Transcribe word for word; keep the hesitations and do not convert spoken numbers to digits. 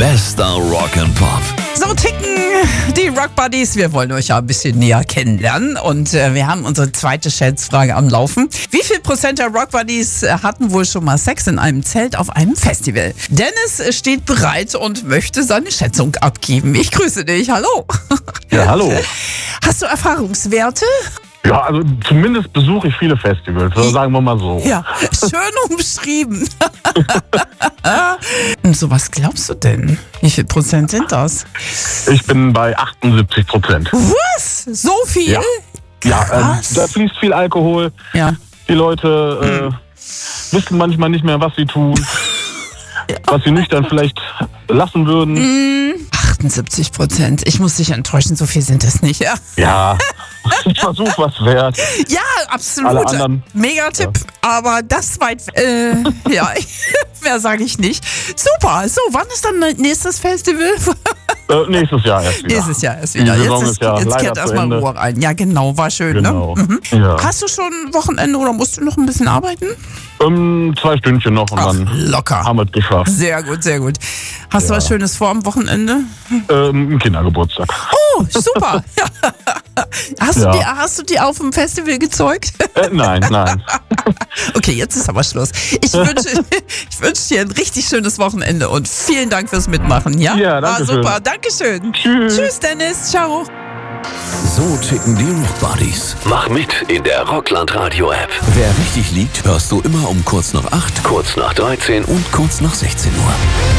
Bester Rock and Pop. So ticken die Rock Buddies. Wir wollen euch ja ein bisschen näher kennenlernen und äh, wir haben unsere zweite Schätzfrage am Laufen. Wie viel Prozent der Rock Buddies äh, hatten wohl schon mal Sex in einem Zelt auf einem Festival? Dennis äh, steht bereit und möchte seine Schätzung abgeben. Ich grüße dich. Hallo. Ja, hallo. Hast du Erfahrungswerte? Ja, also zumindest besuche ich viele Festivals, also sagen wir mal so. Ja, schön umschrieben. Und so, was glaubst du denn? Wie viel Prozent sind das? Ich bin bei achtundsiebzig Prozent. Was? So viel? Ja, ja ähm, Krass. da fließt viel Alkohol. Ja. Die Leute äh, wissen manchmal nicht mehr, was sie tun. Was sie nüchtern vielleicht lassen würden. achtundsiebzig Prozent. Ich muss dich enttäuschen, so viel sind es nicht. Ja, Ja, ein Versuch was wert. ja absolut. Alle anderen- Mega-Tipp. Aber das weit. Äh, ja, mehr sage ich nicht. Super. So, wann ist dann nächstes Festival? Äh, nächstes Jahr erst wieder. Nächstes Jahr erst wieder. Die Jetzt, Saison ist, ist ja jetzt leider kehrt zu erstmal Ende. Ruhe rein. Ja, genau. War schön, Genau. ne? Mhm. Ja. Hast du schon Wochenende oder musst du noch ein bisschen arbeiten? Ähm, zwei Stündchen noch und Ach, dann locker. haben wir es geschafft. Sehr gut, sehr gut. Hast du Ja. was Schönes vor am Wochenende? Ähm, ein Kindergeburtstag. Oh, super. hast, Ja. du die, hast du die auf dem Festival gezeugt? Äh, nein, nein. Okay, jetzt ist aber Schluss. Ich wünsche, ich wünsche dir ein richtig schönes Wochenende und vielen Dank fürs Mitmachen. Ja, Ja, danke War schön. super. Dankeschön. Tschüss. Tschüss, Dennis. Ciao. So ticken die Rock Buddies. Mach mit in der Rockland Radio App. Wer richtig liegt, hörst du immer um kurz nach acht, kurz nach dreizehn und kurz nach sechzehn Uhr.